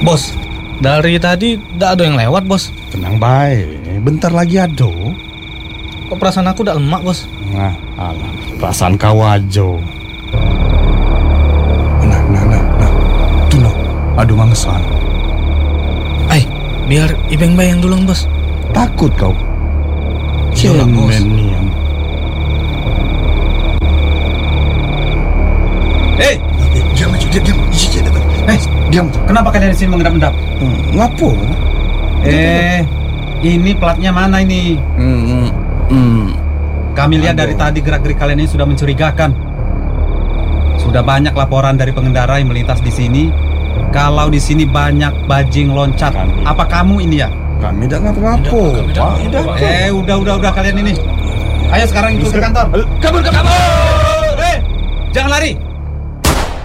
Bos, dari tadi tidak ada yang lewat, bos. Tenang baik, bentar lagi ada. Kok perasaan aku udah lemak, bos? Nah, alah, perasaan kau aja. Nah. Tuh no, ada mangsan. Biar Ibeng bayang dulu, bos. Takut kau? Iyalah, bos. Cemen yang. Hei, Diam aja, diam. diam. Kenapa kalian di sini mengendap-endap? Ngapo? Ini platnya mana ini? Kami lihat dari tadi gerak-gerik kalian ini sudah mencurigakan. Sudah banyak laporan dari pengendara yang melintas di sini. Kalau di sini banyak bajing loncat. Apa kamu ini ya? Kami tidak ngapa-ngapo. Udah kalian ini. Ayo sekarang ikut ke kantor. Kabur. Jangan lari.